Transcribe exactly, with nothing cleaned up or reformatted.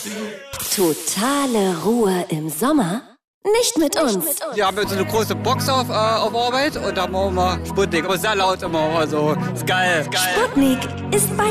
Totale Ruhe im Sommer? Nicht mit uns. Wir haben jetzt so eine große Box auf, äh, auf Arbeit und da machen wir Sputnik. Aber sehr laut immer. Also, ist geil. Ist geil. Sputnik ist bei